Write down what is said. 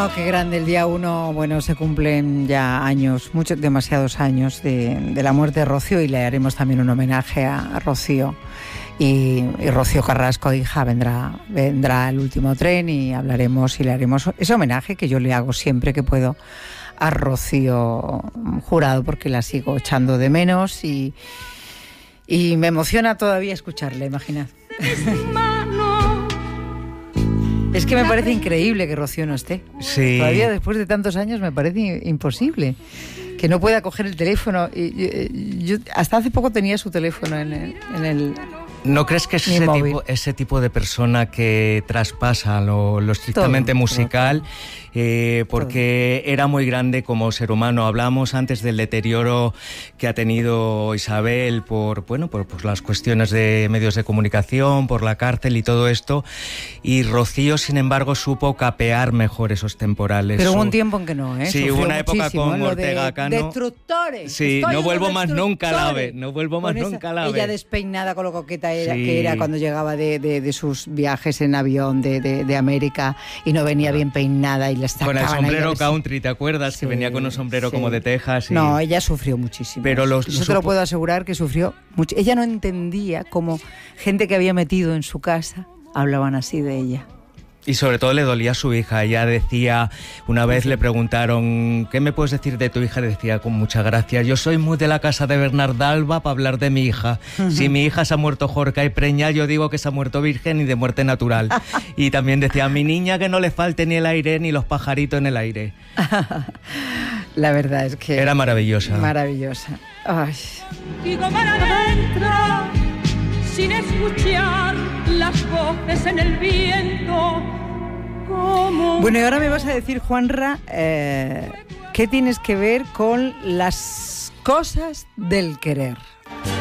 Bueno, qué grande. El día 1, bueno, se cumplen ya años, demasiados años de la muerte de Rocío, y le haremos también un homenaje a Rocío. Y Rocío Carrasco, hija, vendrá el último tren y hablaremos y le haremos ese homenaje que yo le hago siempre que puedo a Rocío Jurado, porque la sigo echando de menos y me emociona todavía escucharla, imaginad. Es que me parece increíble que Rocío no esté. Sí. Todavía después de tantos años me parece imposible que no pueda coger el teléfono. Yo hasta hace poco tenía su teléfono en el ¿No crees que es ese tipo de persona que traspasa lo estrictamente musical? Porque era muy grande como ser humano. Hablamos antes del deterioro que ha tenido Isabel por las cuestiones de medios de comunicación, por la cárcel y todo esto. Y Rocío, sin embargo, supo capear mejor esos temporales. Pero hubo un tiempo en que no, ¿eh? Sí, hubo una época con Ortega Cano. Destructores. Sí, no vuelvo más nunca al AVE. No vuelvo más nunca al AVE. Ella despeinada con lo coqueta que era cuando llegaba de sus viajes en avión de América y no venía bien peinada y le sacaban. Con el sombrero country, ¿te acuerdas? Sí, que venía con un sombrero como de Texas. No, ella sufrió muchísimo. Pero yo te lo puedo asegurar que sufrió mucho. Ella no entendía cómo gente que había metido en su casa hablaban así de ella. Y sobre todo le dolía a su hija. Ella decía, una vez le preguntaron, ¿qué me puedes decir de tu hija? Le decía con mucha gracia, yo soy muy de la casa de Bernarda Alba para hablar de mi hija. Si mi hija se ha muerto jorca y preña, yo digo que se ha muerto virgen y de muerte natural. Y también decía, a mi niña que no le falte ni el aire ni los pajaritos en el aire. La verdad es que... Era maravillosa. Maravillosa. Ay. Digo para adentro, sin escuchar las voces en el viento. Bueno, y ahora me vas a decir, Juanra, ¿qué tienes que ver con las cosas del querer?